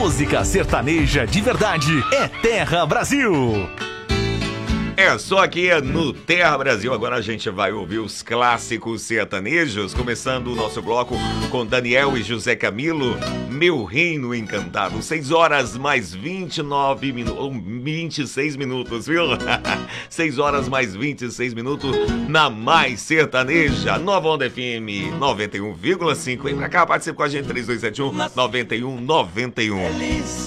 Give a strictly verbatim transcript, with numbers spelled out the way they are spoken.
Música sertaneja de verdade é Terra Brasil. É só aqui no Terra Brasil. Agora a gente vai ouvir os clássicos sertanejos, começando o nosso bloco com Daniel e José Camilo, Meu Reino Encantado. seis horas mais vinte e nove minutos, vinte e seis minutos, viu? seis horas mais vinte e seis minutos na Mais Sertaneja, Nova Onda F M noventa e um vírgula cinco. Vem pra cá, participa com a gente, três dois sete um, nove um nove um.